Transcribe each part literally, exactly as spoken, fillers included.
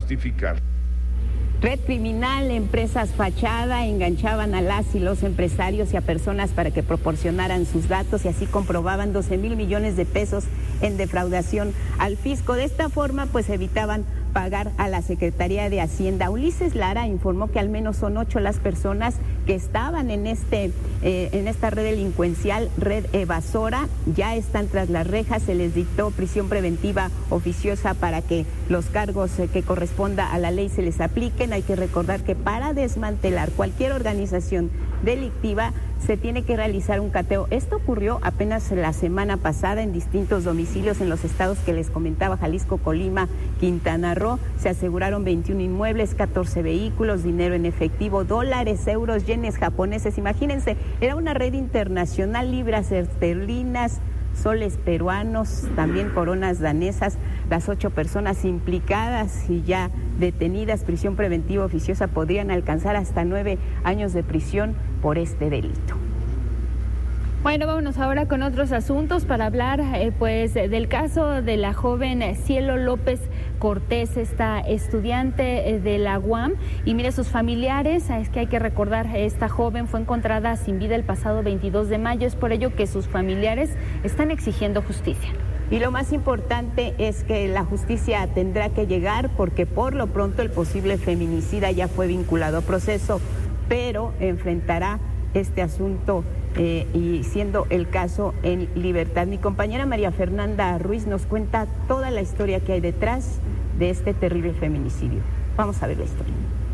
justificar. Red criminal, empresas fachada, enganchaban a las y los empresarios y a personas para que proporcionaran sus datos y así comprobaban doce mil millones de pesos en defraudación al fisco. De esta forma, pues evitaban pagar a la Secretaría de Hacienda. Ulises Lara informó que al menos son ocho las personas que estaban en este eh, en esta red delincuencial, red evasora, ya están tras las rejas. Se les dictó prisión preventiva oficiosa para que los cargos eh, que corresponda a la ley se les apliquen. Hay que recordar que para desmantelar cualquier organización delictiva se tiene que realizar un cateo. Esto ocurrió apenas la semana pasada en distintos domicilios en los estados que les comentaba: Jalisco, Colima, Quintana Roo. Se aseguraron veintiún inmuebles, catorce vehículos, dinero en efectivo, dólares, euros, yenes japoneses. Imagínense, era una red internacional, libras esterlinas, soles peruanos, también coronas danesas. Las ocho personas implicadas y ya detenidas, prisión preventiva oficiosa, podrían alcanzar hasta nueve años de prisión por este delito. Bueno, vámonos ahora con otros asuntos para hablar eh, pues del caso de la joven Cielo López Cortés, esta estudiante eh, de la U A M. Y mire, sus familiares, es que hay que recordar, esta joven fue encontrada sin vida el pasado veintidós de mayo, es por ello que sus familiares están exigiendo justicia. Y lo más importante es que la justicia tendrá que llegar, porque por lo pronto el posible feminicida ya fue vinculado a proceso, pero enfrentará este asunto eh, y siendo el caso en libertad. Mi compañera María Fernanda Ruiz nos cuenta toda la historia que hay detrás de este terrible feminicidio. Vamos a ver la historia.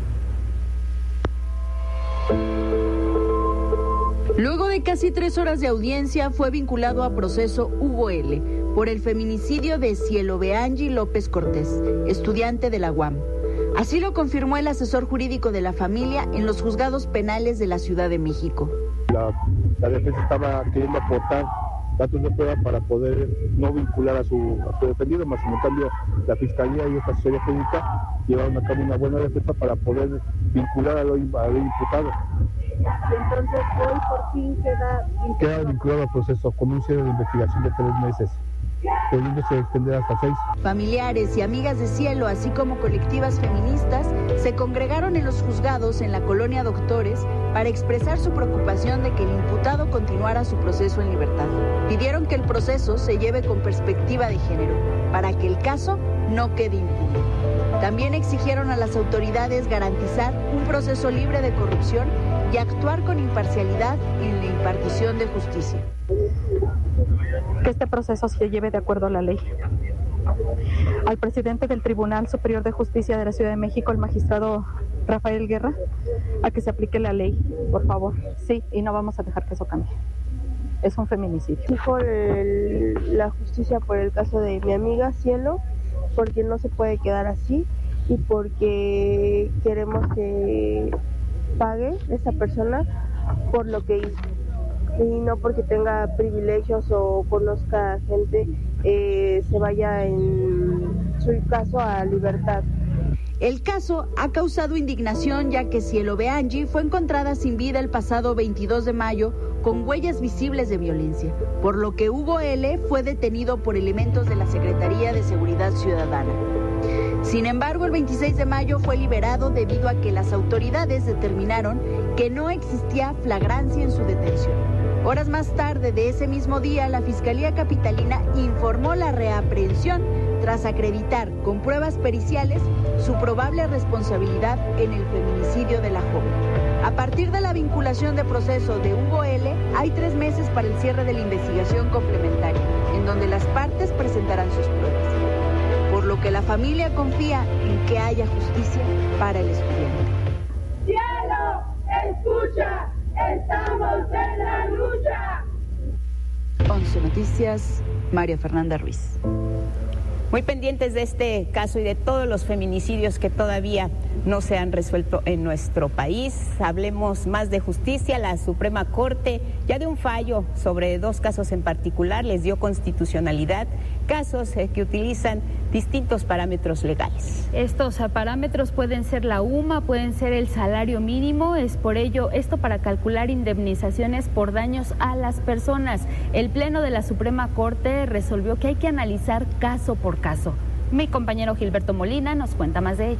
Luego de casi tres horas de audiencia, fue vinculado a proceso Hugo L. por el feminicidio de Cielo Beangi López Cortés, estudiante de la U A M. Así lo confirmó el asesor jurídico de la familia en los juzgados penales de la Ciudad de México. La, la defensa estaba queriendo aportar datos de prueba para poder no vincular a su, a su defendido, más en cambio la Fiscalía y esta asesoría jurídica llevaron a cabo una buena defensa para poder vincular al, al imputado. Y entonces hoy por fin queda vinculado. Queda vinculado al proceso con un cierre de investigación de tres meses, pudiéndose extender hasta seis. Familiares y amigas de Cielo, así como colectivas feministas, se congregaron en los juzgados en la colonia Doctores para expresar su preocupación de que el imputado continuara su proceso en libertad. Pidieron que el proceso se lleve con perspectiva de género, para que el caso no quede impune. También exigieron a las autoridades garantizar un proceso libre de corrupción y actuar con imparcialidad en la impartición de justicia. Que este proceso se lleve de acuerdo a la ley. Al presidente del Tribunal Superior de Justicia de la Ciudad de México, el magistrado Rafael Guerra, a que se aplique la ley, por favor. Sí, y no vamos a dejar que eso cambie. Es un feminicidio. Sí, por el, la justicia por el caso de mi amiga Cielo, porque no se puede quedar así y porque queremos que pague esa persona por lo que hizo. Y no porque tenga privilegios o conozca gente, eh, se vaya en su caso a libertad. El caso ha causado indignación, ya que Cielo Beangi fue encontrada sin vida el pasado veintidós de mayo con huellas visibles de violencia, por lo que Hugo L. fue detenido por elementos de la Secretaría de Seguridad Ciudadana. Sin embargo, el veintiséis de mayo fue liberado debido a que las autoridades determinaron que no existía flagrancia en su detención. Horas más tarde de ese mismo día, la Fiscalía Capitalina informó la reaprehensión tras acreditar con pruebas periciales su probable responsabilidad en el feminicidio de la joven. A partir de la vinculación de proceso de Hugo L., hay tres meses para el cierre de la investigación complementaria, en donde las partes presentarán sus pruebas. Por lo que la familia confía en que haya justicia para el estudiante. ¡Cielo, escucha! ¡Estamos en la lucha! once Noticias, María Fernanda Ruiz. Muy pendientes de este caso y de todos los feminicidios que todavía no se han resuelto en nuestro país. Hablemos más de justicia. La Suprema Corte ya de un fallo sobre dos casos en particular, les dio constitucionalidad, casos eh, que utilizan distintos parámetros legales. Estos parámetros pueden ser la U M A, pueden ser el salario mínimo, es por ello esto para calcular indemnizaciones por daños a las personas. El Pleno de la Suprema Corte resolvió que hay que analizar caso por caso. Mi compañero Gilberto Molina nos cuenta más de ello.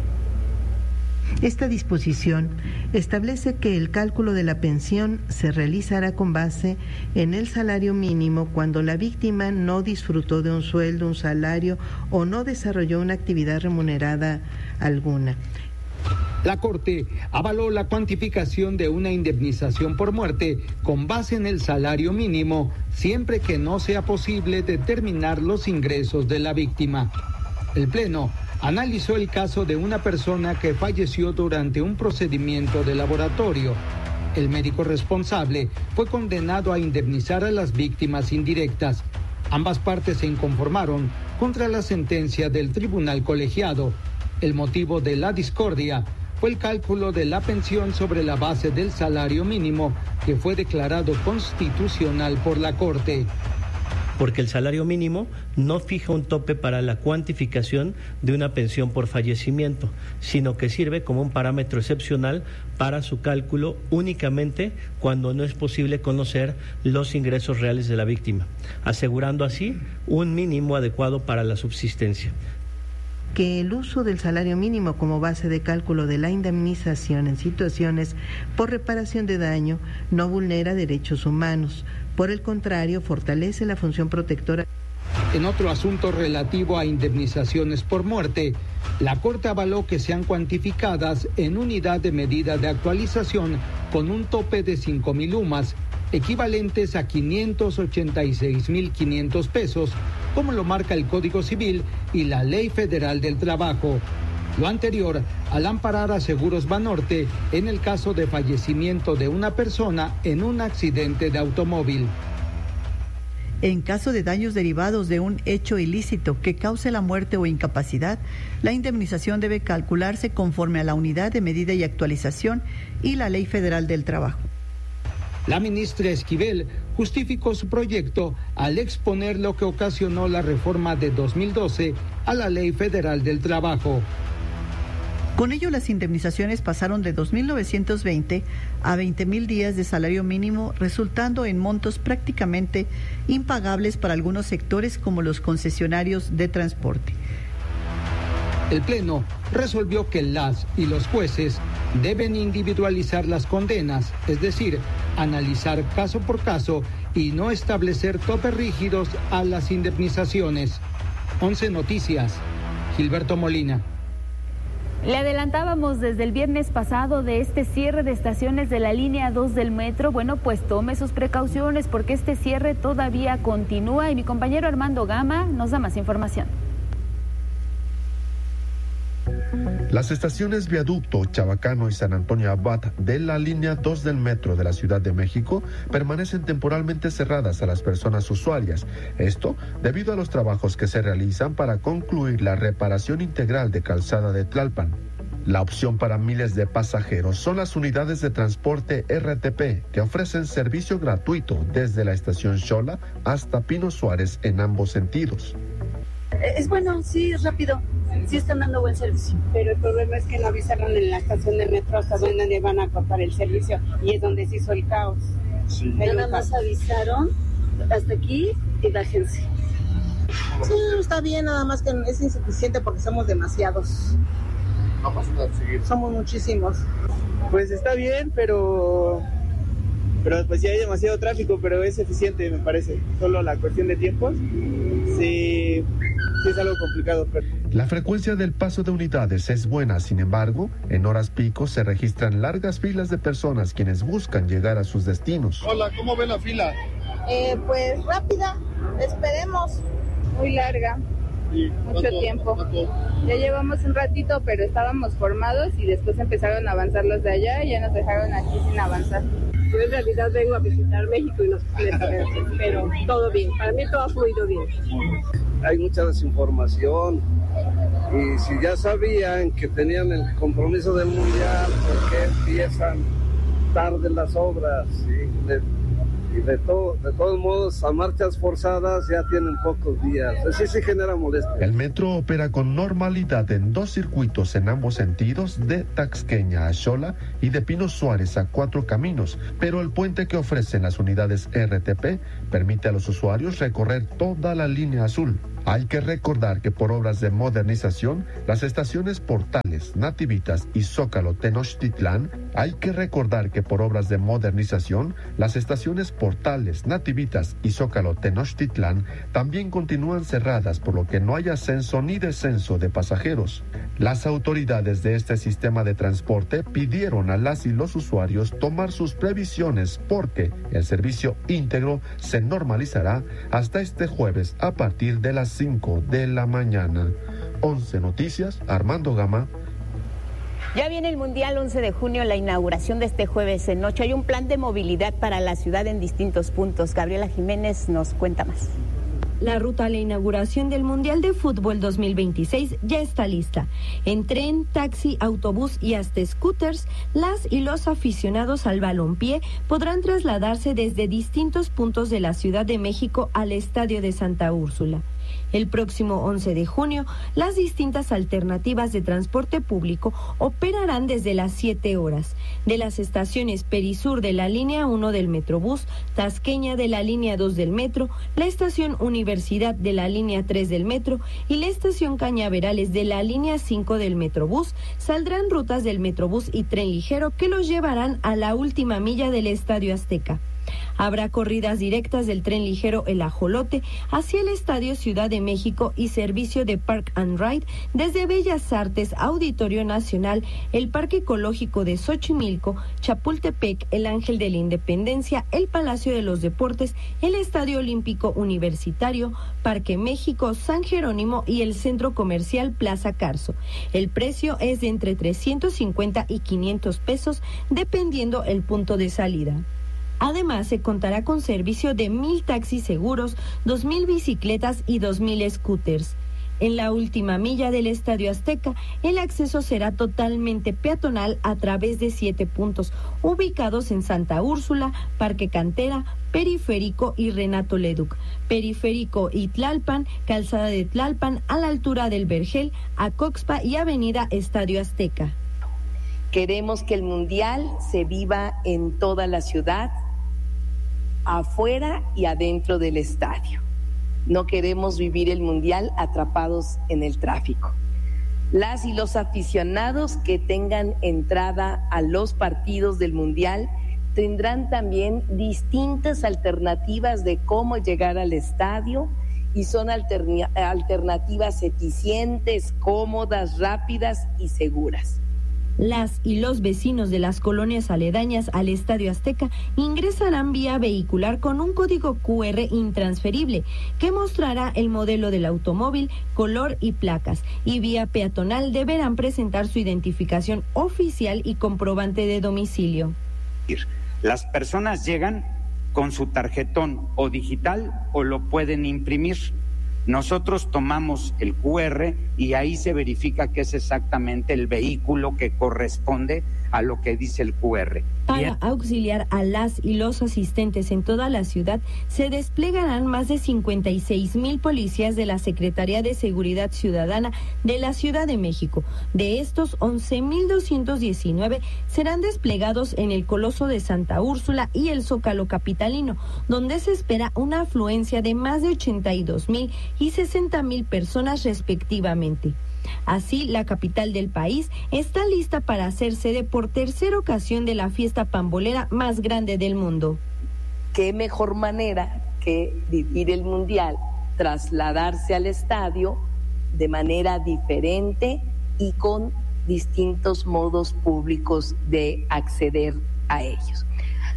Esta disposición establece que el cálculo de la pensión se realizará con base en el salario mínimo cuando la víctima no disfrutó de un sueldo, un salario o no desarrolló una actividad remunerada alguna. La Corte avaló la cuantificación de una indemnización por muerte con base en el salario mínimo, siempre que no sea posible determinar los ingresos de la víctima. El Pleno analizó el caso de una persona que falleció durante un procedimiento de laboratorio. El médico responsable fue condenado a indemnizar a las víctimas indirectas. Ambas partes se inconformaron contra la sentencia del tribunal colegiado. El motivo de la discordia fue el cálculo de la pensión sobre la base del salario mínimo, que fue declarado constitucional por la Corte. Porque el salario mínimo no fija un tope para la cuantificación de una pensión por fallecimiento, sino que sirve como un parámetro excepcional para su cálculo únicamente cuando no es posible conocer los ingresos reales de la víctima, asegurando así un mínimo adecuado para la subsistencia. Que el uso del salario mínimo como base de cálculo de la indemnización en situaciones por reparación de daño no vulnera derechos humanos. Por el contrario, fortalece la función protectora. En otro asunto relativo a indemnizaciones por muerte, la Corte avaló que sean cuantificadas en unidad de medida de actualización con un tope de cinco mil UMAS, equivalentes a quinientos ochenta y seis mil quinientos pesos, como lo marca el Código Civil y la Ley Federal del Trabajo. Lo anterior al amparar a Seguros Banorte en el caso de fallecimiento de una persona en un accidente de automóvil. En caso de daños derivados de un hecho ilícito que cause la muerte o incapacidad, la indemnización debe calcularse conforme a la unidad de medida y actualización y la Ley Federal del Trabajo. La ministra Esquivel justificó su proyecto al exponer lo que ocasionó la reforma de dos mil doce a la Ley Federal del Trabajo. Con ello, las indemnizaciones pasaron de dos mil novecientos veinte a veinte mil días de salario mínimo, resultando en montos prácticamente impagables para algunos sectores como los concesionarios de transporte. El Pleno resolvió que las y los jueces deben individualizar las condenas, es decir, analizar caso por caso y no establecer topes rígidos a las indemnizaciones. Once Noticias, Gilberto Molina. Le adelantábamos desde el viernes pasado de este cierre de estaciones de la línea dos del metro. Bueno, pues tome sus precauciones porque este cierre todavía continúa y mi compañero Armando Gama nos da más información. Las estaciones Viaducto, Chabacano y San Antonio Abad de la línea dos del metro de la Ciudad de México permanecen temporalmente cerradas a las personas usuarias. Esto debido a los trabajos que se realizan para concluir la reparación integral de calzada de Tlalpan. La opción para miles de pasajeros son las unidades de transporte R T P, que ofrecen servicio gratuito desde la estación Xola hasta Pino Suárez en ambos sentidos. Es bueno, sí, es rápido. Sí están dando buen servicio. Pero el problema es que no avisaron en la estación de metro hasta donde van a cortar el servicio y es donde se hizo el caos. Sí. Nada más avisaron hasta aquí y bájense. Sí, está bien, nada más que es insuficiente porque somos demasiados. No pasa nada, seguir. Somos muchísimos. Pues está bien, pero... Pero pues ya hay demasiado tráfico, pero es eficiente, me parece. Solo la cuestión de tiempos, sí, sí es algo complicado. Pero... La frecuencia del paso de unidades es buena, sin embargo, en horas pico se registran largas filas de personas quienes buscan llegar a sus destinos. Hola, ¿cómo ve la fila? Eh, pues rápida, esperemos. Muy larga. Sí, mucho ¿cuánto, tiempo. ¿cuánto? Ya llevamos un ratito, pero estábamos formados y después empezaron a avanzar los de allá y ya nos dejaron aquí sin avanzar. Yo en realidad vengo a visitar México y los pero todo bien, para mí todo ha fluido bien. Hay mucha desinformación y si ya sabían que tenían el compromiso del mundial, ¿por qué empiezan tarde las obras? ¿Sí? De, y de, todo, de todos modos, a marchas forzadas ya tienen pocos días. Así se genera molestia. El metro opera con normalidad en dos circuitos en ambos sentidos, de Taxqueña a Xola y de Pino Suárez a Cuatro Caminos, pero el puente que ofrecen las unidades R T P permite a los usuarios recorrer toda la línea azul. Hay que recordar que por obras de modernización, las estaciones Portales, Nativitas y Zócalo Tenochtitlán, hay que recordar que por obras de modernización, las estaciones Portales, Nativitas y Zócalo Tenochtitlán también continúan cerradas, por lo que no hay ascenso ni descenso de pasajeros. Las autoridades de este sistema de transporte pidieron a las y los usuarios tomar sus previsiones porque el servicio íntegro se normalizará hasta este jueves a partir de las cinco de la mañana. once Noticias, Armando Gama. Ya viene el Mundial once de junio, la inauguración de este jueves en noche. Hay un plan de movilidad para la ciudad en distintos puntos. Gabriela Jiménez nos cuenta más. La ruta a la inauguración del Mundial de Fútbol dos mil veintiséis ya está lista. En tren, taxi, autobús y hasta scooters, las y los aficionados al balompié podrán trasladarse desde distintos puntos de la Ciudad de México al Estadio de Santa Úrsula. El próximo once de junio, las distintas alternativas de transporte público operarán desde las siete horas. De las estaciones Perisur de la línea uno del Metrobús, Tasqueña de la línea dos del Metro, la estación Universidad de la línea tres del Metro y la estación Cañaverales de la línea cinco del Metrobús, saldrán rutas del Metrobús y tren ligero que los llevarán a la última milla del Estadio Azteca. Habrá corridas directas del tren ligero El Ajolote hacia el Estadio Ciudad de México y servicio de Park and Ride desde Bellas Artes, Auditorio Nacional, el Parque Ecológico de Xochimilco, Chapultepec, el Ángel de la Independencia, el Palacio de los Deportes, el Estadio Olímpico Universitario, Parque México, San Jerónimo y el Centro Comercial Plaza Carso. El precio es de entre trescientos cincuenta y quinientos pesos, dependiendo el punto de salida. Además, se contará con servicio de mil taxis seguros, dos mil bicicletas y dos mil scooters. En la última milla del Estadio Azteca, el acceso será totalmente peatonal a través de siete puntos, ubicados en Santa Úrsula, Parque Cantera, Periférico y Renato Leduc, Periférico y Tlalpan, Calzada de Tlalpan, a la altura del Vergel, Acoxpa y Avenida Estadio Azteca. Queremos que el Mundial se viva en toda la ciudad, afuera y adentro del estadio. No queremos vivir el Mundial atrapados en el tráfico. Las y los aficionados que tengan entrada a los partidos del Mundial tendrán también distintas alternativas de cómo llegar al estadio y son alterna- alternativas eficientes, cómodas, rápidas y seguras. Las y los vecinos de las colonias aledañas al Estadio Azteca ingresarán vía vehicular con un código cu erre intransferible que mostrará el modelo del automóvil, color y placas, y vía peatonal deberán presentar su identificación oficial y comprobante de domicilio. Las personas llegan con su tarjetón o digital o lo pueden imprimir. Nosotros tomamos el cu erre y ahí se verifica que es exactamente el vehículo que corresponde a lo que dice el cu erre. Para auxiliar a las y los asistentes en toda la ciudad, se desplegarán más de cincuenta y seis mil policías de la Secretaría de Seguridad Ciudadana de la Ciudad de México. De estos, once mil doscientos diecinueve serán desplegados en el Coloso de Santa Úrsula y el Zócalo capitalino, donde se espera una afluencia de más de ochenta y dos mil y sesenta mil personas respectivamente. Así, la capital del país está lista para ser sede por tercera ocasión de la fiesta pambolera más grande del mundo. ¿Qué mejor manera que vivir el Mundial, trasladarse al estadio de manera diferente y con distintos modos públicos de acceder a ellos?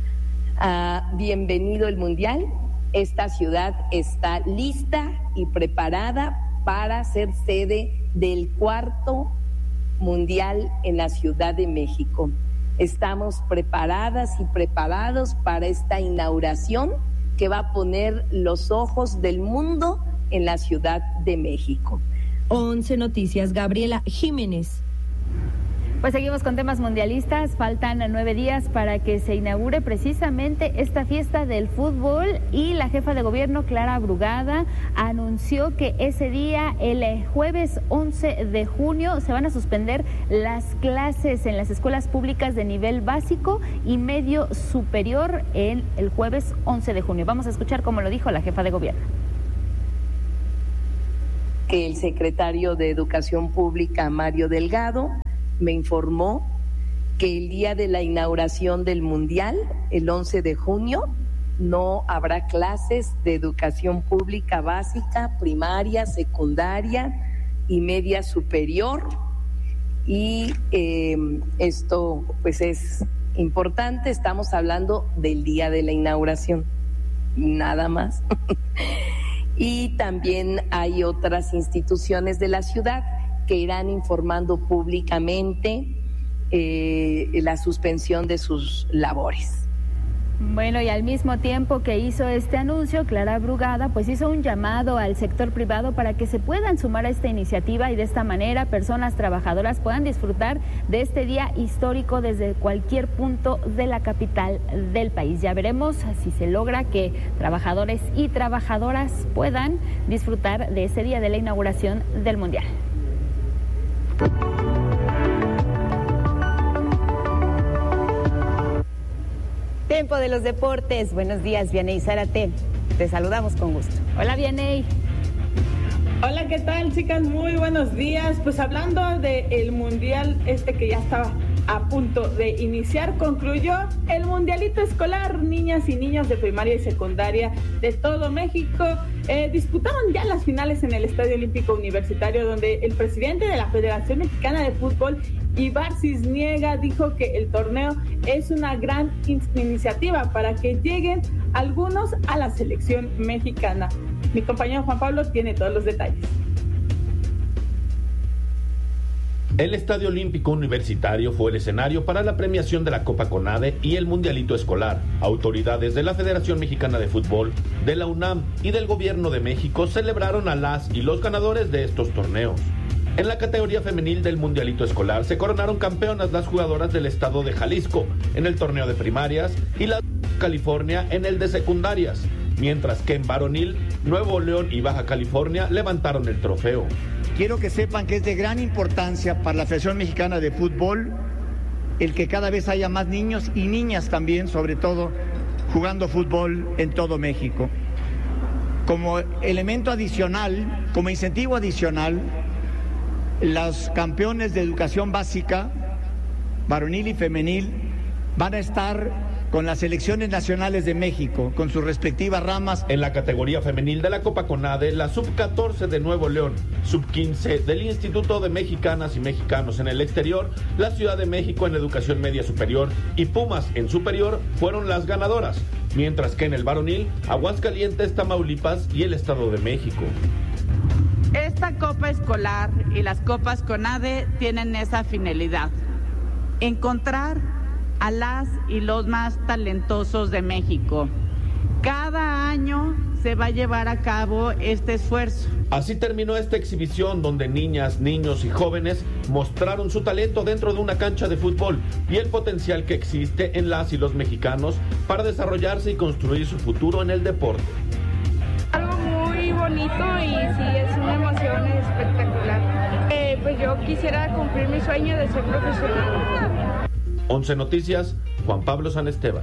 Ah, bienvenido el Mundial. Esta ciudad está lista y preparada para ser sede del cuarto Mundial en la Ciudad de México. Estamos preparadas y preparados para esta inauguración que va a poner los ojos del mundo en la Ciudad de México. once Noticias, Gabriela Jiménez. Pues seguimos con temas mundialistas. Faltan nueve días para que se inaugure precisamente esta fiesta del fútbol y la jefa de gobierno, Clara Brugada, anunció que ese día, el jueves once de junio, se van a suspender las clases en las escuelas públicas de nivel básico y medio superior en el jueves once de junio. Vamos a escuchar cómo lo dijo la jefa de gobierno. que el secretario de Educación Pública, Mario Delgado, me informó que el día de la inauguración del Mundial, el once de junio, no habrá clases de educación pública básica, primaria, secundaria y media superior. Y eh, esto pues es importante, estamos hablando del día de la inauguración, nada más. Y también hay otras instituciones de la ciudad que irán informando públicamente eh, la suspensión de sus labores. Bueno, y al mismo tiempo que hizo este anuncio, Clara Brugada pues hizo un llamado al sector privado para que se puedan sumar a esta iniciativa y de esta manera personas trabajadoras puedan disfrutar de este día histórico desde cualquier punto de la capital del país. Ya veremos si se logra que trabajadores y trabajadoras puedan disfrutar de ese día de la inauguración del Mundial. Tiempo de los deportes. Buenos días, Vianey Zárate. Te saludamos con gusto. Hola, Vianey. Hola, ¿qué tal, chicas? Muy buenos días. Pues hablando del Mundial este que ya estaba a punto de iniciar, concluyó el Mundialito Escolar. Niñas y niños de primaria y secundaria de todo México eh, disputaron ya las finales en el Estadio Olímpico Universitario, donde el presidente de la Federación Mexicana de Fútbol, Ibar Cisniega, dijo que el torneo es una gran in- iniciativa para que lleguen algunos a la selección mexicana. Mi compañero Juan Pablo tiene todos los detalles. El Estadio Olímpico Universitario fue el escenario para la premiación de la Copa CONADE y el Mundialito Escolar. Autoridades de la Federación Mexicana de Fútbol, de la UNAM y del Gobierno de México celebraron a las y los ganadores de estos torneos. En la categoría femenil del Mundialito Escolar se coronaron campeonas las jugadoras del estado de Jalisco en el torneo de primarias y la California en el de secundarias, mientras que en varonil, Nuevo León y Baja California levantaron el trofeo. Quiero que sepan que es de gran importancia para la Federación Mexicana de Fútbol el que cada vez haya más niños y niñas también, sobre todo, jugando fútbol en todo México. Como elemento adicional, como incentivo adicional, los campeones de educación básica, varonil y femenil, van a estar con las selecciones nacionales de México, con sus respectivas ramas. En la categoría femenil de la Copa CONADE, la sub catorce de Nuevo León, sub quince del Instituto de Mexicanas y Mexicanos en el Exterior, la Ciudad de México en Educación Media Superior y Pumas en Superior fueron las ganadoras, mientras que en el varonil, Aguascalientes, Tamaulipas y el Estado de México. Esta Copa Escolar y las Copas CONADE tienen esa finalidad: encontrar a las y los más talentosos de México. Cada año se va a llevar a cabo este esfuerzo. Así terminó esta exhibición donde niñas, niños y jóvenes mostraron su talento dentro de una cancha de fútbol y el potencial que existe en las y los mexicanos para desarrollarse y construir su futuro en el deporte. Algo muy bonito y sí, es una emoción espectacular. Eh, pues yo quisiera cumplir mi sueño de ser profesional. once Noticias, Juan Pablo San Esteban.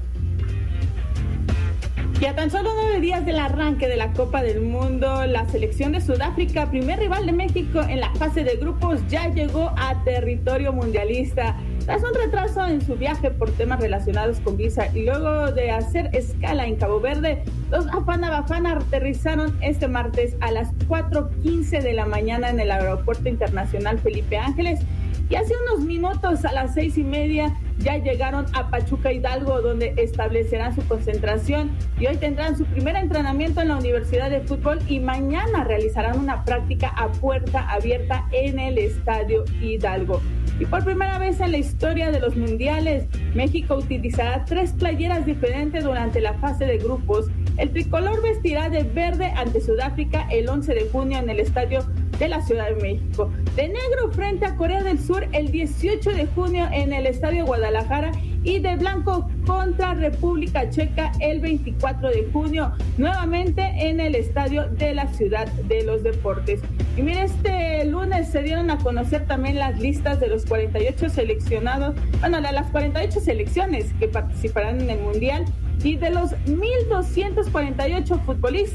Y a tan solo nueve días del arranque de la Copa del Mundo, la selección de Sudáfrica, primer rival de México en la fase de grupos, ya llegó a territorio mundialista. Tras un retraso en su viaje por temas relacionados con visa y luego de hacer escala en Cabo Verde, los Bafana Bafana aterrizaron este martes a las cuatro quince de la mañana en el Aeropuerto Internacional Felipe Ángeles. Y hace unos minutos, a las seis y media, ya llegaron a Pachuca Hidalgo, donde establecerán su concentración y hoy tendrán su primer entrenamiento en la Universidad de Fútbol y mañana realizarán una práctica a puerta abierta en el Estadio Hidalgo. Y por primera vez en la historia de los mundiales, México utilizará tres playeras diferentes durante la fase de grupos. El tricolor vestirá de verde ante Sudáfrica el once de junio en el Estadio de la Ciudad de México, de negro frente a Corea del Sur el dieciocho de junio en el Estadio Guadalajara y de blanco contra República Checa el veinticuatro de junio, nuevamente en el Estadio de la Ciudad de los Deportes. Y mire, este lunes se dieron a conocer también las listas de los cuarenta y ocho seleccionados, bueno, las cuarenta y ocho selecciones que participarán en el Mundial, y de los mil doscientos cuarenta y ocho futbolistas,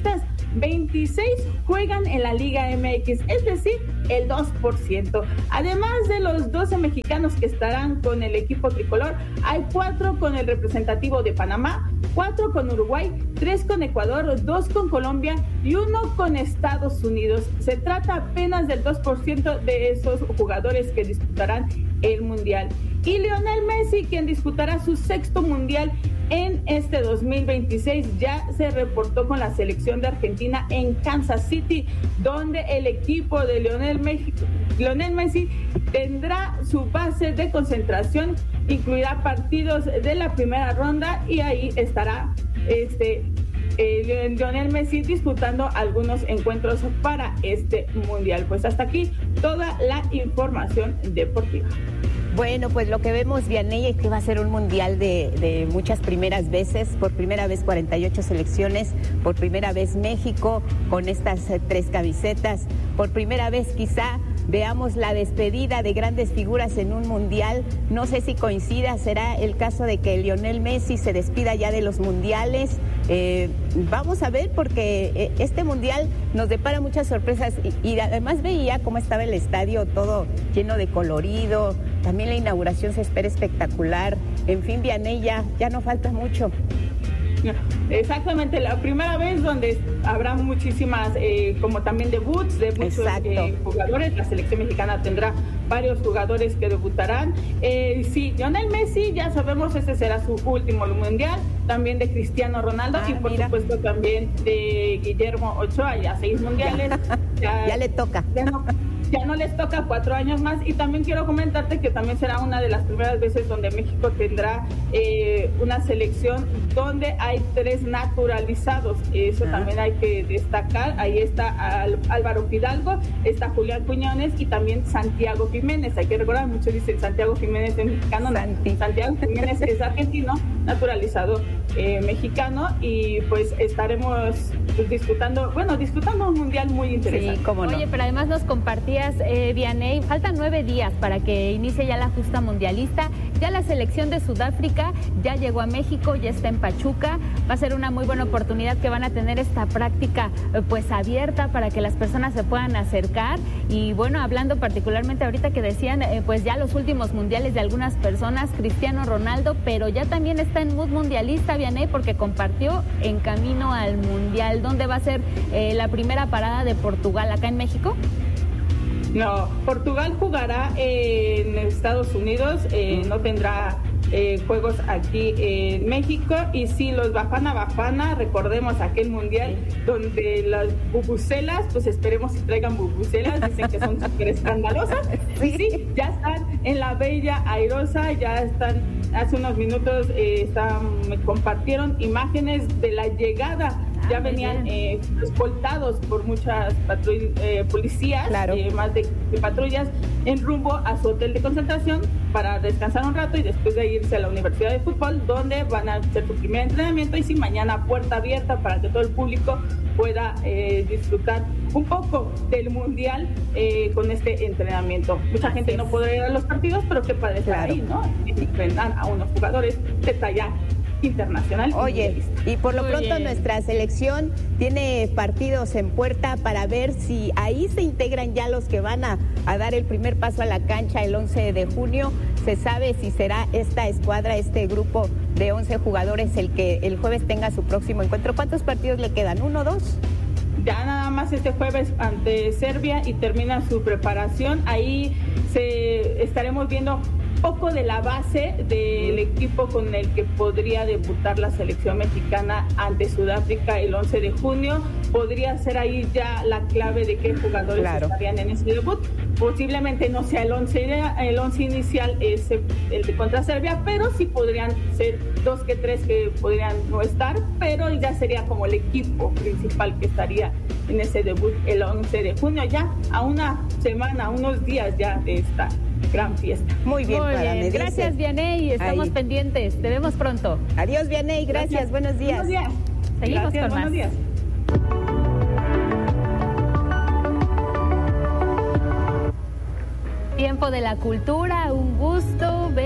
veintiséis juegan en la Liga M X, es decir, el dos por ciento. Además de los doce mexicanos que estarán con el equipo tricolor, hay cuatro con el representativo de Panamá, cuatro con Uruguay, tres con Ecuador, dos con Colombia y uno con Estados Unidos. Se trata apenas del dos por ciento de esos jugadores que disputarán el Mundial. Y Lionel Messi, quien disputará su sexto Mundial en este dos mil veintiséis, ya se reportó con la selección de Argentina en Kansas City, donde el equipo de Lionel Messi, Lionel Messi tendrá su base de concentración, incluirá partidos de la primera ronda y ahí estará este eh, Lionel Messi disputando algunos encuentros para este Mundial. Pues hasta aquí toda la información deportiva. Bueno, pues lo que vemos, Vianney, es que va a ser un mundial de, de muchas primeras veces. Por primera vez cuarenta y ocho selecciones, por primera vez México con estas eh, tres camisetas, por primera vez quizá veamos la despedida de grandes figuras en un mundial. No sé si coincida, será el caso de que Lionel Messi se despida ya de los mundiales. Eh, vamos a ver, porque este mundial nos depara muchas sorpresas y, y además veía cómo estaba el estadio todo lleno de colorido. También la inauguración se espera espectacular. En fin, Vianney, ya, ya no falta mucho. Exactamente, la primera vez donde habrá muchísimas, eh, como también debuts de muchos eh, jugadores. La selección mexicana tendrá varios jugadores que debutarán. Eh, sí, Lionel Messi, ya sabemos, ese será su último mundial. También de Cristiano Ronaldo ah, y por mira. supuesto también de Guillermo Ochoa, ya seis mundiales. Ya, ya le toca. Ya no, ya no les toca cuatro años más. Y también quiero comentarte que también será una de las primeras veces donde México tendrá eh, una selección donde hay tres naturalizados. Eso ah. también hay que destacar. Ahí está Álvaro Fidalgo, está Julián Quiñones y también Santiago Jiménez. Hay que recordar, muchos dicen Santiago Jiménez es mexicano, Santi. Santiago Jiménez es argentino, naturalizado eh, mexicano, y pues estaremos pues, disputando, bueno, disputando un mundial muy interesante. Sí, cómo no. Oye, pero además nos compartías, eh, Vianney, faltan nueve días para que inicie ya la justa mundialista. Ya la selección de Sudáfrica ya llegó a México, ya está en Pachuca. Va a ser una muy buena oportunidad que van a tener esta práctica eh, pues abierta para que las personas se puedan acercar. Y bueno, hablando particularmente ahorita que decían eh, pues ya los últimos mundiales de algunas personas, Cristiano Ronaldo, pero ya también está en mood mundialista, Vianney, porque compartió en camino al mundial. ¿Dónde va a ser eh, la primera parada de Portugal? ¿Acá en México? No, Portugal jugará en Estados Unidos, eh, no tendrá eh, juegos aquí en México. Y sí, los Bafana Bafana, recordemos aquel mundial donde las bubucelas, pues esperemos que traigan bubucelas, dicen que son súper escandalosas. Sí, sí, ya están en la Bella Airosa, ya están, hace unos minutos eh, están, me compartieron imágenes de la llegada. Ya venían eh, escoltados por muchas patrull- eh, policías, claro. eh, más de, de patrullas, en rumbo a su hotel de concentración para descansar un rato y después de irse a la Universidad de Fútbol, donde van a hacer su primer entrenamiento. Y sí, mañana puerta abierta para que todo el público pueda eh, disfrutar un poco del Mundial eh, con este entrenamiento. Mucha gente no podrá ir a los partidos, pero qué padre estar claro. ahí, ¿no? Y enfrentar a unos jugadores de talla internacional. Oye, y por lo Muy pronto bien. Nuestra selección tiene partidos en puerta para ver si ahí se integran ya los que van a, a dar el primer paso a la cancha el once de junio. Se sabe si será esta escuadra, este grupo de once jugadores el que el jueves tenga su próximo encuentro. ¿Cuántos partidos le quedan? ¿Uno, dos? Ya nada más este jueves ante Serbia y termina su preparación. Ahí se estaremos viendo poco de la base del equipo con el que podría debutar la selección mexicana ante Sudáfrica el once de junio. Podría ser ahí ya la clave de qué jugadores claro. estarían en ese debut. Posiblemente no sea el once, el once inicial, es el de contra Serbia, pero sí podrían ser dos que tres que podrían no estar, pero ya sería como el equipo principal que estaría en ese debut el once de junio, ya a una semana, a unos días ya de esta gran fiesta. Muy bien, Muy para bien. Gracias, Vianney, estamos Ahí. pendientes, te vemos pronto. Adiós, Vianney, gracias, gracias. Buenos días. Buenos días. Seguimos gracias, con buenos más. días. Tiempo de la cultura, un gusto ver y saber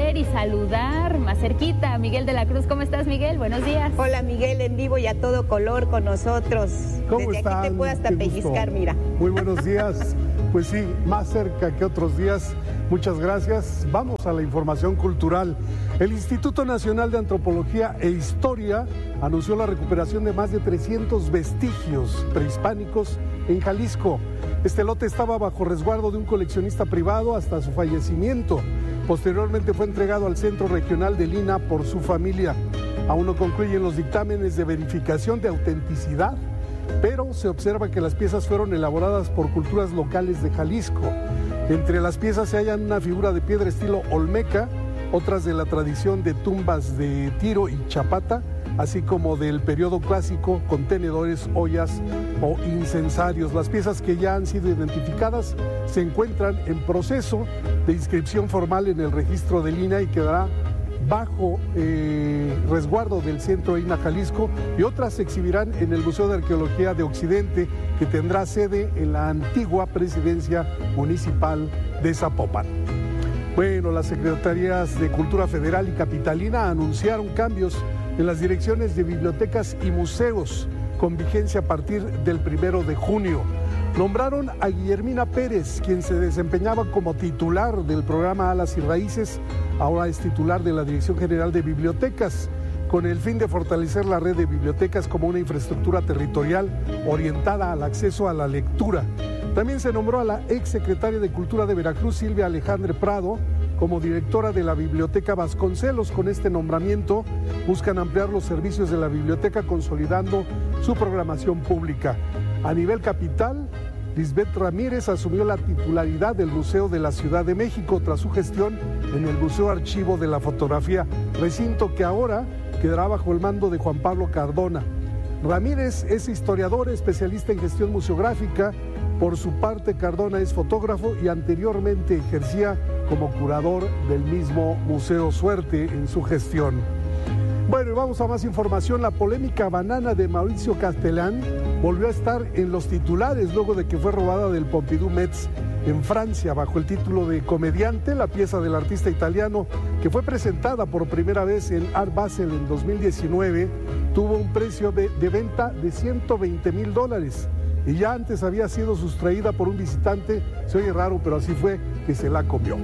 saludar más cerquita a Miguel de la Cruz. ¿Cómo estás, Miguel? Buenos días. Hola, Miguel, en vivo y a todo color con nosotros. ¿Cómo Desde están? Aquí te puedo hasta Qué pellizcar, gusto. mira. Muy buenos días. Pues sí, más cerca que otros días. Muchas gracias. Vamos a la información cultural. El Instituto Nacional de Antropología e Historia anunció la recuperación de más de trescientos vestigios prehispánicos en Jalisco. Este lote estaba bajo resguardo de un coleccionista privado hasta su fallecimiento. Posteriormente fue entregado al Centro Regional de Lina por su familia. Aún no concluyen los dictámenes de verificación de autenticidad, pero se observa que las piezas fueron elaboradas por culturas locales de Jalisco. Entre las piezas se hallan una figura de piedra estilo olmeca, otras de la tradición de tumbas de Tiro y Chapata, así como del periodo clásico, contenedores, ollas o incensarios. Las piezas que ya han sido identificadas se encuentran en proceso de inscripción formal en el registro del I N A y quedará bajo eh, resguardo del Centro I N A Jalisco, y otras se exhibirán en el Museo de Arqueología de Occidente, que tendrá sede en la antigua Presidencia Municipal de Zapopan. Bueno, las Secretarías de Cultura Federal y Capitalina anunciaron cambios en las direcciones de bibliotecas y museos con vigencia a partir del primero de junio. Nombraron a Guillermina Pérez, quien se desempeñaba como titular del programa Alas y Raíces, ahora es titular de la Dirección General de Bibliotecas, con el fin de fortalecer la red de bibliotecas como una infraestructura territorial orientada al acceso a la lectura. También se nombró a la exsecretaria de Cultura de Veracruz, Silvia Alejandre Prado, como directora de la Biblioteca Vasconcelos. Con este nombramiento buscan ampliar los servicios de la biblioteca, consolidando su programación pública. A nivel capital, Lisbeth Ramírez asumió la titularidad del Museo de la Ciudad de México tras su gestión en el Museo Archivo de la Fotografía, recinto que ahora quedará bajo el mando de Juan Pablo Cardona. Ramírez es historiador, especialista en gestión museográfica. Por su parte, Cardona es fotógrafo y anteriormente ejercía como curador del mismo Museo. Suerte en su gestión. Bueno, y vamos a más información. La polémica banana de Mauricio Castellán volvió a estar en los titulares luego de que fue robada del Pompidou Metz en Francia bajo el título de Comediante. La pieza del artista italiano, que fue presentada por primera vez en Art Basel en dos mil diecinueve, tuvo un precio de, de venta de ciento veinte mil dólares. Y ya antes había sido sustraída por un visitante. Se oye raro, pero así fue, que se la comió.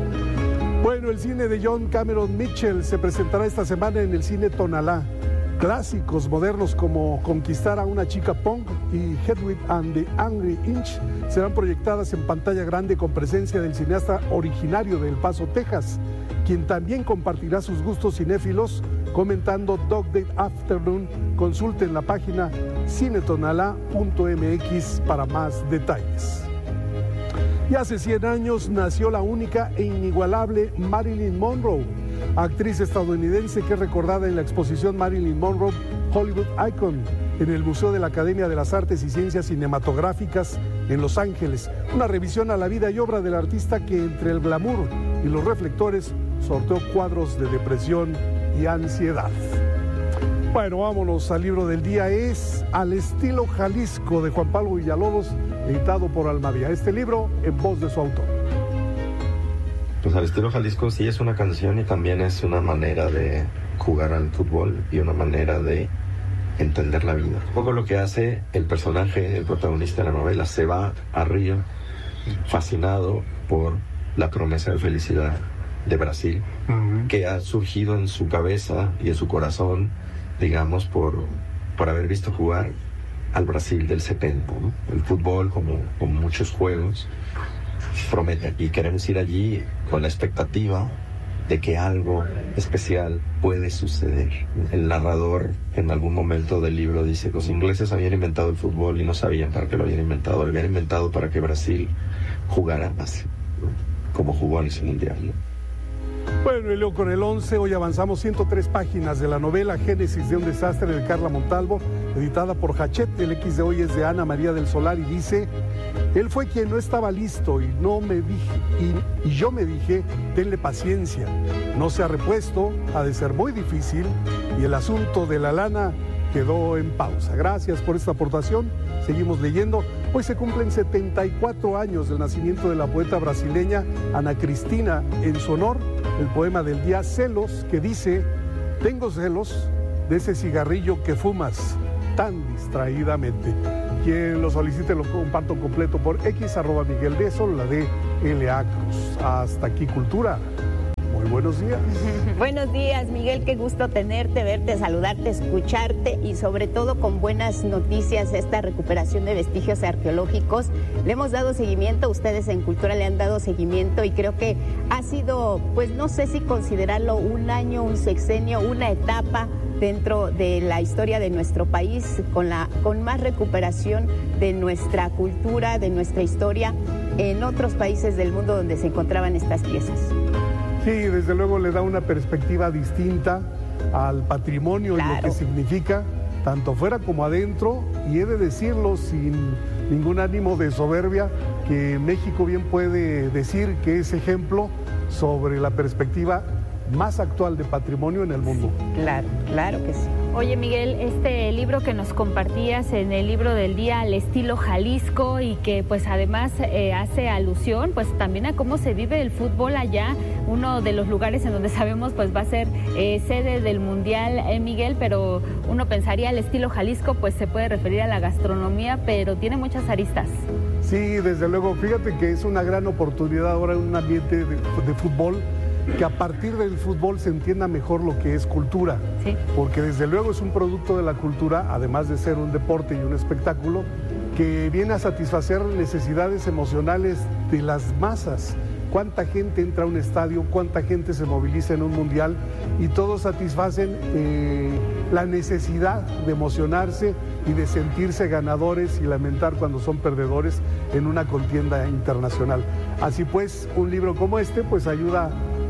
Bueno, el cine de John Cameron Mitchell se presentará esta semana en el Cine Tonalá. Clásicos modernos como Conquistar a una chica punk y Hedwig and the Angry Inch serán proyectadas en pantalla grande con presencia del cineasta originario de El Paso, Texas, quien también compartirá sus gustos cinéfilos comentando Dog Day Afternoon. Consulten la página cinetonalá punto m x para más detalles. Y hace cien años nació la única e inigualable Marilyn Monroe, actriz estadounidense que es recordada en la exposición Marilyn Monroe Hollywood Icon en el Museo de la Academia de las Artes y Ciencias Cinematográficas en Los Ángeles. Una revisión a la vida y obra del artista que, entre el glamour y los reflectores, sorteó cuadros de depresión y ansiedad. Bueno, vámonos al libro del día. Es Al estilo Jalisco, de Juan Pablo Villalobos, editado por Almadía. Este libro en voz de su autor. Pues Al estilo Jalisco sí es una canción y también es una manera de jugar al fútbol y una manera de entender la vida. Un poco lo que hace el personaje, el protagonista de la novela, se va a Río fascinado por la promesa de felicidad de Brasil, uh-huh. que ha surgido en su cabeza y en su corazón, digamos, por, por haber visto jugar al Brasil del setenta, ¿no? El fútbol, como, como muchos juegos, promete, y queremos ir allí con la expectativa de que algo especial puede suceder. El narrador en algún momento del libro dice que los ingleses habían inventado el fútbol y no sabían para qué lo habían inventado. Lo habían inventado para que Brasil jugara más, ¿no? Como jugó en ese mundial, ¿no? Bueno, y luego con el once, hoy avanzamos ciento tres páginas de la novela Génesis de un desastre de Carla Montalvo, editada por Hachette. El X de hoy es de Ana María del Solar y dice: él fue quien no estaba listo y no me dije, y, y yo me dije, tenle paciencia, no se ha repuesto, ha de ser muy difícil, y el asunto de la lana quedó en pausa. Gracias por esta aportación. Seguimos leyendo. Hoy se cumplen setenta y cuatro años del nacimiento de la poeta brasileña Ana Cristina. En su honor el poema del día, Celos, que dice: tengo celos de ese cigarrillo que fumas tan distraídamente. Quien lo solicite lo comparto completo por X, arroba Miguel de Sol, la de L A Cruz. Hasta aquí Cultura. Muy buenos días. Buenos días, Miguel, qué gusto tenerte, verte, saludarte, escucharte y sobre todo con buenas noticias esta recuperación de vestigios arqueológicos. Le hemos dado seguimiento, ustedes en Cultura le han dado seguimiento y creo que ha sido, pues no sé si considerarlo un año, un sexenio, una etapa dentro de la historia de nuestro país con, la, con más recuperación de nuestra cultura, de nuestra historia en otros países del mundo donde se encontraban estas piezas. Sí, desde luego le da una perspectiva distinta al patrimonio, claro, y lo que significa, tanto fuera como adentro, y he de decirlo sin ningún ánimo de soberbia, que México bien puede decir que es ejemplo sobre la perspectiva más actual de patrimonio en el mundo. Claro, claro que sí. Oye, Miguel, este libro que nos compartías en el libro del día, al estilo Jalisco, y que pues además eh, hace alusión pues también a cómo se vive el fútbol allá, uno de los lugares en donde sabemos pues va a ser eh, sede del Mundial, eh, Miguel, pero uno pensaría al estilo Jalisco pues se puede referir a la gastronomía, pero tiene muchas aristas. Sí, desde luego, fíjate que es una gran oportunidad ahora en un ambiente de, de fútbol, que a partir del fútbol se entienda mejor lo que es cultura, sí, porque desde luego es un producto de la cultura, además de ser un deporte y un espectáculo, que viene a satisfacer necesidades emocionales de las masas. Cuánta gente entra a un estadio, cuánta gente se moviliza en un mundial y todos satisfacen eh, la necesidad de emocionarse y de sentirse ganadores y lamentar cuando son perdedores en una contienda internacional. Así pues, un libro como este pues ayuda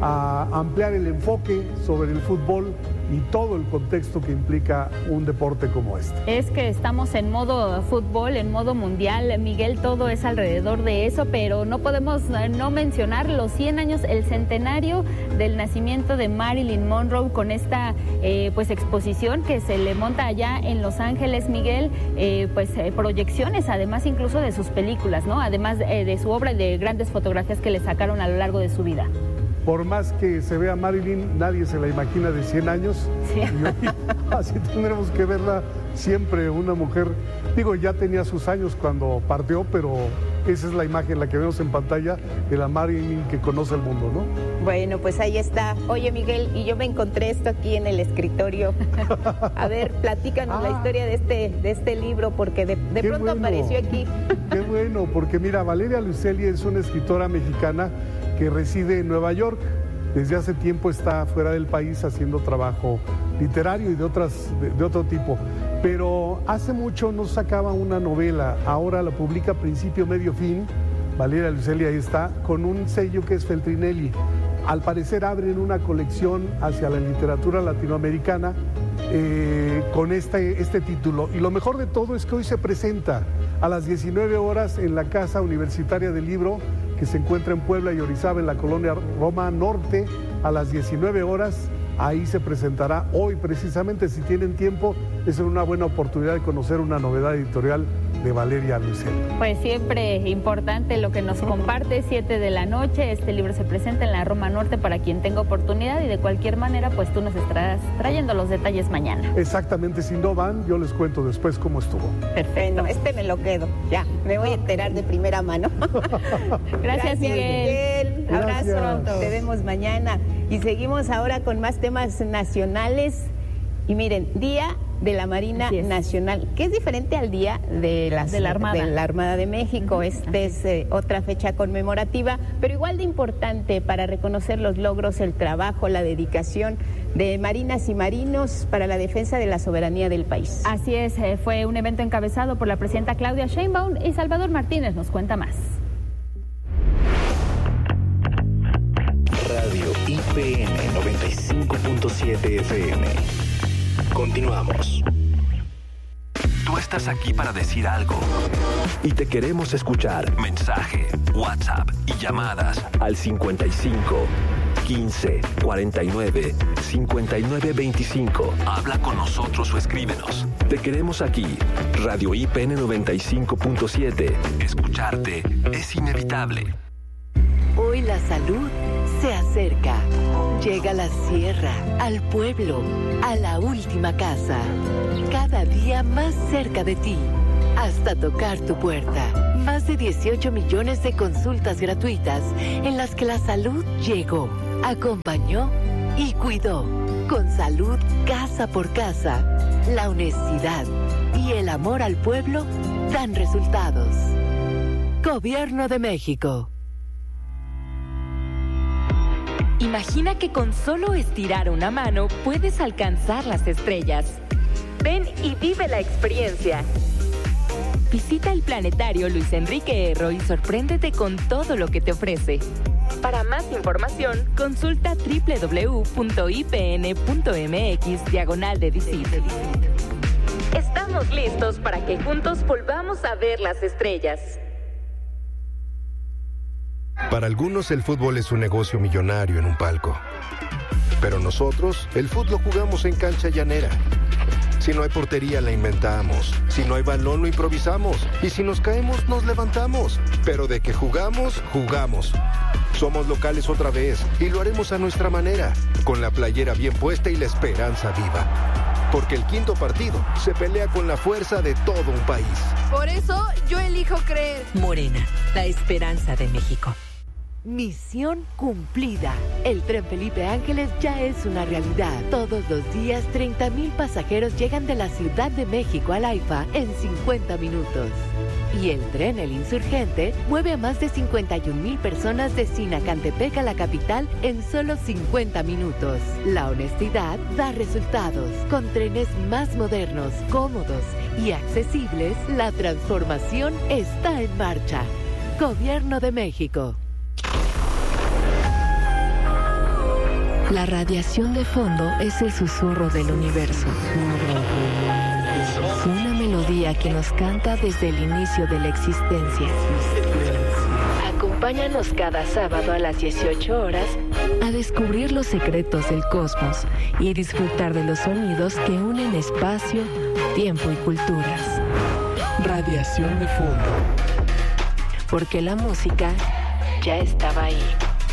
a ampliar el enfoque sobre el fútbol y todo el contexto que implica un deporte como este. Es que estamos en modo fútbol, en modo mundial, Miguel, todo es alrededor de eso, pero no podemos no mencionar los cien años, el centenario del nacimiento de Marilyn Monroe, con esta eh, pues exposición que se le monta allá en Los Ángeles, Miguel, eh, pues eh, proyecciones, además incluso de sus películas, ¿no? Además eh, de su obra y de grandes fotografías que le sacaron a lo largo de su vida. Por más que se vea Marilyn, nadie se la imagina de cien años. Sí. Y hoy, así tendremos que verla siempre, una mujer, digo, ya tenía sus años cuando partió, pero esa es la imagen, la que vemos en pantalla, de la Marilyn que conoce el mundo, ¿no? Bueno, pues ahí está. Oye, Miguel, y yo me encontré esto aquí en el escritorio. A ver, platícanos ah. la historia de este, de este libro, porque de, de pronto bueno. apareció aquí. Qué bueno, porque mira, Valeria Luiselli es una escritora mexicana que reside en Nueva York. Desde hace tiempo está fuera del país haciendo trabajo literario y de, otras, de, de otro tipo. Pero hace mucho no sacaba una novela, ahora la publica Principio, Medio, Fin. Valeria Luiselli ahí está, con un sello que es Feltrinelli. Al parecer abren una colección hacia la literatura latinoamericana eh, con este, este título. Y lo mejor de todo es que hoy se presenta a las diecinueve horas en la Casa Universitaria del Libro, que se encuentra en Puebla y Orizaba, en la colonia Roma Norte, a las diecinueve horas. Ahí se presentará hoy, precisamente, si tienen tiempo, es una buena oportunidad de conocer una novedad editorial de Valeria Luiselli. Pues siempre importante lo que nos comparte, siete de la noche, este libro se presenta en la Roma Norte para quien tenga oportunidad, y de cualquier manera pues tú nos estarás trayendo los detalles mañana. Exactamente, si no van, yo les cuento después cómo estuvo. Perfecto, este me lo quedo, ya, me voy a enterar de primera mano. Gracias, Gracias, Miguel. Miguel. Abrazo, Gracias. Te vemos mañana. Y seguimos ahora con más temas nacionales. Y miren, Día de la Marina Nacional, que es diferente al Día de, las, de, la, Armada. de la Armada de México. Uh-huh. Este es eh, otra fecha conmemorativa, pero igual de importante para reconocer los logros, el trabajo, la dedicación de marinas y marinos para la defensa de la soberanía del país. Así es, eh, fue un evento encabezado por la presidenta Claudia Sheinbaum, y Salvador Martínez nos cuenta más. Radio I P N noventa y cinco punto siete F M. Continuamos. Tú estás aquí para decir algo y te queremos escuchar. Mensaje, WhatsApp y llamadas al cincuenta y cinco, quince, cuarenta y nueve, cincuenta y nueve, veinticinco. Habla con nosotros o escríbenos. Te queremos aquí. Radio I P N noventa y cinco punto siete. Escucharte es inevitable. Hoy la salud se acerca. llega a la sierra, al pueblo, a la última casa. Cada día más cerca de ti, hasta tocar tu puerta. Más de dieciocho millones de consultas gratuitas en las que la salud llegó, acompañó y cuidó. Con salud casa por casa, la honestidad y el amor al pueblo dan resultados. Gobierno de México. Imagina que con solo estirar una mano puedes alcanzar las estrellas. Ven y vive la experiencia. Visita el planetario Luis Enrique Erro y sorpréndete con todo lo que te ofrece. Para más información, consulta doble u doble u doble u punto i p n punto m x diagonal de Disit. Estamos listos para que juntos volvamos a ver las estrellas. Para algunos el fútbol es un negocio millonario en un palco. Pero nosotros, el fútbol lo jugamos en cancha llanera. Si no hay portería, la inventamos. Si no hay balón, lo improvisamos. Y si nos caemos, nos levantamos. Pero de que jugamos, jugamos. Somos locales otra vez y lo haremos a nuestra manera, con la playera bien puesta y la esperanza viva. Porque el quinto partido se pelea con la fuerza de todo un país. Por eso, yo elijo creer. Morena, la esperanza de México. Misión cumplida. El Tren Felipe Ángeles ya es una realidad. Todos los días, treinta mil pasajeros llegan de la Ciudad de México al AIFA en cincuenta minutos. Y el tren El Insurgente mueve a más de cincuenta y un mil personas de Sinacantepec a la capital en solo cincuenta minutos. La honestidad da resultados. Con trenes más modernos, cómodos y accesibles, la transformación está en marcha. Gobierno de México. La radiación de fondo es el susurro del universo. Una melodía que nos canta desde el inicio de la existencia. Acompáñanos cada sábado a las dieciocho horas a descubrir los secretos del cosmos y disfrutar de los sonidos que unen espacio, tiempo y culturas. Radiación de fondo. Porque la música ya estaba ahí.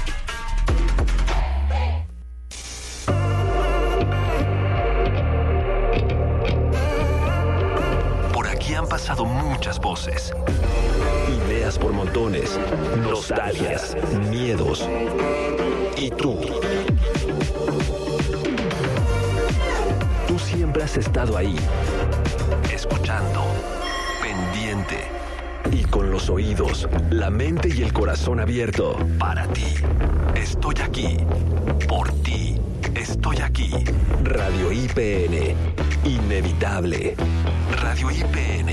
Han pasado muchas voces, ideas por montones, nostalgias, miedos. ¿Y tú? Tú siempre has estado ahí, escuchando, pendiente y con los oídos, la mente y el corazón abierto para ti. Estoy aquí, por ti. Estoy aquí. Radio I P N, inevitable. Radio I P N.